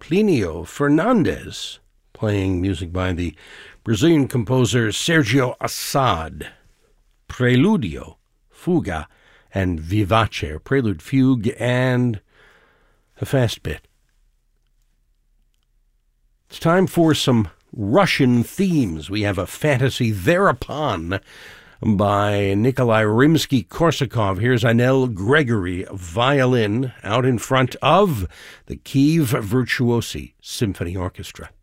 Plinio Fernandes, playing music by the Brazilian composer Sergio Assad. Preludio, Fuga, and Vivace, prelude, fugue, and a fast bit. It's time for some Russian themes. We have a fantasy Thereupon by Nikolai Rimsky-Korsakov. Here's Anel Gregory, violin, out in front of the Kiev Virtuosi Symphony Orchestra.